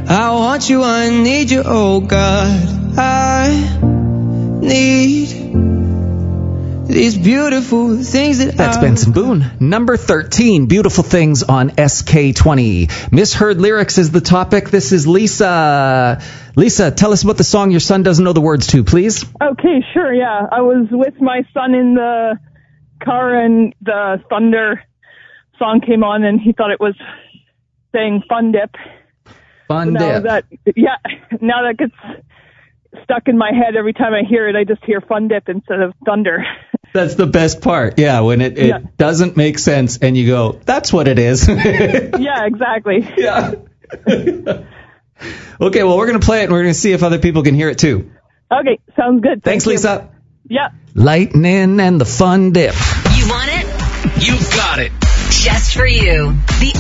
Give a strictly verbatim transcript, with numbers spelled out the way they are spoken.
I want you, I need you, oh God. I need these beautiful things that That's I... Benson Boone. Number thirteen, Beautiful Things on S K twenty. Misheard lyrics is the topic. This is Lisa. Lisa, tell us about the song your son doesn't know the words to, please. Okay, sure, yeah. I was with my son in the car and the Thunder song came on and he thought it was saying Fun Dip. Fun so now Dip. That, yeah, now that gets stuck in my head every time I hear it. I just hear Fun Dip instead of Thunder. That's the best part. Yeah, when it, it yeah. doesn't make sense and you go, that's what it is. Yeah, exactly. Yeah. Okay, well, we're going to play it and we're going to see if other people can hear it too. Okay, sounds good. Thanks, Thank Lisa. You. Yeah. Lightning and the Fun Dip. You want it? You got it. Just for you. The